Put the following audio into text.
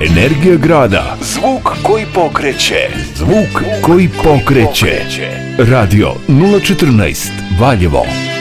Energija grada. Zvuk koji pokreće. Zvuk koji pokreće. Radio 014 Valjevo.